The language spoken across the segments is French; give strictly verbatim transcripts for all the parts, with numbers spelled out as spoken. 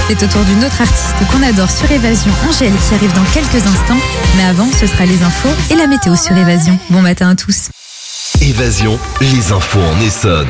C'est au tour d'une autre artiste qu'on adore sur Évasion, Angèle, qui arrive dans quelques instants. Mais avant, ce sera les infos et la météo sur Évasion. Bon matin à tous. Évasion, les infos en Essonne.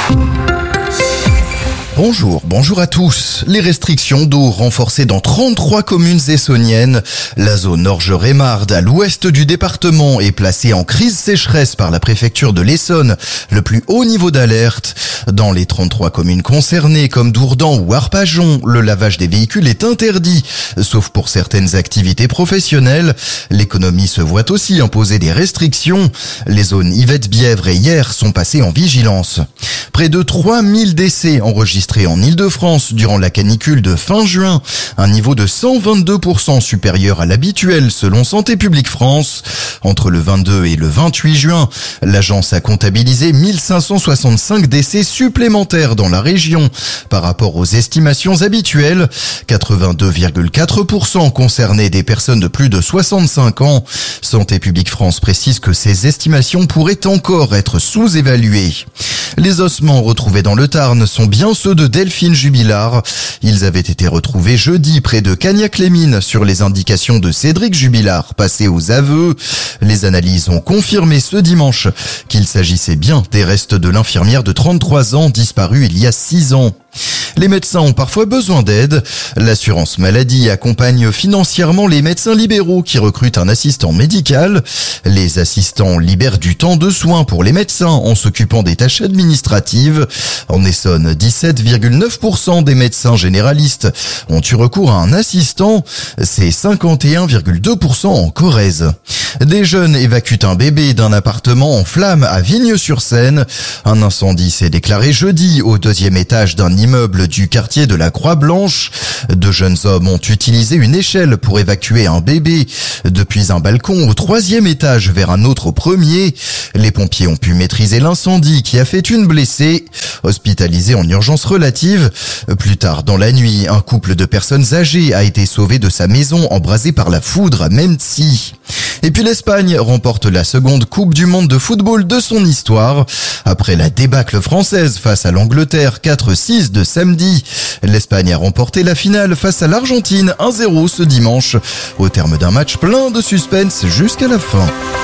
Bonjour, bonjour à tous. Les restrictions d'eau renforcées dans trente-trois communes essonniennes. La zone Orge-Rémarde, à l'ouest du département, est placée en crise sécheresse par la préfecture de l'Essonne, le plus haut niveau d'alerte. Dans les trente-trois communes concernées, comme Dourdan ou Arpajon, le lavage des véhicules est interdit, sauf pour certaines activités professionnelles. L'économie se voit aussi imposer des restrictions. Les zones Yvette-Bièvre et Hyères sont passées en vigilance. Près de trois mille décès enregistrés en Île-de-France durant la canicule de fin juin, un niveau de cent vingt-deux pour cent supérieur à l'habituel selon Santé publique France. Entre le vingt-deux et le vingt-huit juin, l'agence a comptabilisé mille cinq cent soixante-cinq décès supplémentaires dans la région par rapport aux estimations habituelles. quatre-vingt-deux virgule quatre pour cent concernaient des personnes de plus de soixante-cinq ans. Santé publique France précise que ces estimations pourraient encore être sous-évaluées. Les ossements retrouvés dans le Tarn sont bien ceux de Delphine Jubilard. Ils avaient été retrouvés jeudi près de Cagnac-les-Mines sur les indications de Cédric Jubilard, passé aux aveux. Les analyses ont confirmé ce dimanche qu'il s'agissait bien des restes de l'infirmière de trente-trois ans disparue il y a six ans. Les médecins ont parfois besoin d'aide. L'assurance maladie accompagne financièrement les médecins libéraux qui recrutent un assistant médical. Les assistants libèrent du temps de soins pour les médecins en s'occupant des tâches administratives. En Essonne, dix-sept virgule neuf pour cent des médecins généralistes ont eu recours à un assistant. C'est cinquante et un virgule deux pour cent en Corrèze. Des jeunes évacuent un bébé d'un appartement en flammes à Vigne-sur-Seine. Un incendie s'est déclaré jeudi au deuxième étage d'un immeuble du quartier de la Croix-Blanche. Deux jeunes hommes ont utilisé une échelle pour évacuer un bébé depuis un balcon au troisième étage vers un autre au premier. Les pompiers ont pu maîtriser l'incendie qui a fait une blessée, hospitalisée en urgence relative. Plus tard dans la nuit, un couple de personnes âgées a été sauvé de sa maison embrasée par la foudre à Memti. Et puis l'Espagne remporte la seconde Coupe du Monde de football de son histoire. Après la débâcle française face à l'Angleterre quatre six de samedi, l'Espagne a remporté la finale face à l'Argentine un zéro ce dimanche, au terme d'un match plein de suspense jusqu'à la fin.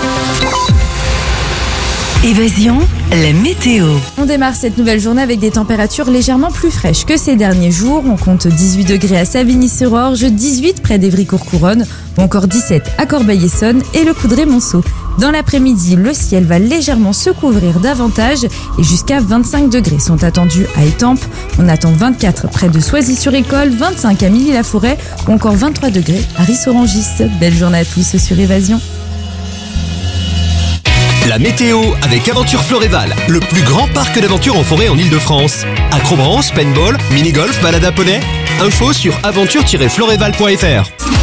Évasion, la météo. On démarre cette nouvelle journée avec des températures légèrement plus fraîches que ces derniers jours. On compte dix-huit degrés à Savigny-sur-Orge, dix-huit près d'Évry-Courcouronnes ou encore dix-sept à Corbeil-Essonnes et le Coudray-Monceau. Dans l'après-midi, le ciel va légèrement se couvrir davantage et jusqu'à vingt-cinq degrés sont attendus à Étampes. On attend vingt-quatre près de Soisy-sur-École, vingt-cinq à Milly-la-Forêt ou encore vingt-trois degrés à Ris-Orangis. Belle journée à tous sur Évasion. La météo avec Aventure Floréval, le plus grand parc d'aventure en forêt en Île-de-France. Acrobranche, paintball, mini-golf, balade à poney. Info sur aventure tiret floréval point f r.